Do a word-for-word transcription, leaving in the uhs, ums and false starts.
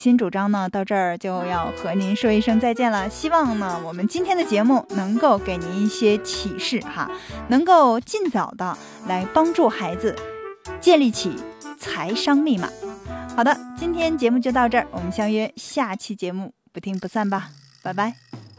新主张呢到这儿就要和您说一声再见了，希望呢我们今天的节目能够给您一些启示哈，能够尽早的来帮助孩子建立起财商密码。好的，今天节目就到这儿，我们相约下期节目不听不散吧，拜拜。